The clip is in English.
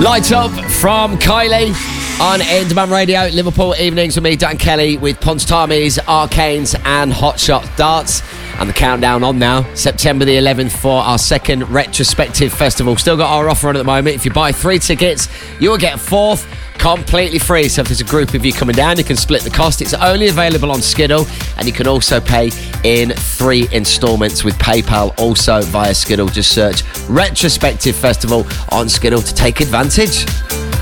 Light Up from Kylie on Indie Radio. Liverpool evenings with me, Dan Kelly, with Ponce Tamis, Arcanes and Hot Shot Darts. And the countdown on now, September the 11th for our second retrospective festival. Still got our offer on at the moment. If you buy 3 tickets, you'll get 4th completely free. So if there's a group of you coming down, you can split the cost. It's only available on Skiddle, and you can also pay in 3 instalments with PayPal, also via Skiddle. Just search Retrospective Festival on Skiddle to take advantage.